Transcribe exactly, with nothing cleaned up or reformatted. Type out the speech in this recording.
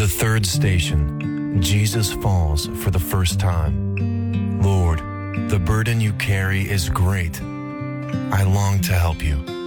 third station, Jesus falls for the first time. Lord, the burden you carry is great. I long to help you.